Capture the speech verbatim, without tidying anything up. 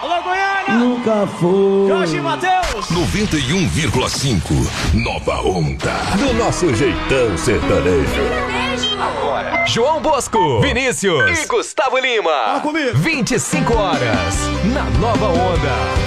Alô, Goiânia! Nunca foi. Jorge Mateus! noventa e um vírgula cinco. Nova Onda. Do nosso jeitão sertanejo. Agora, João Bosco, Vinícius e Gustavo Lima. Fala comigo. vinte e cinco horas na Nova Onda.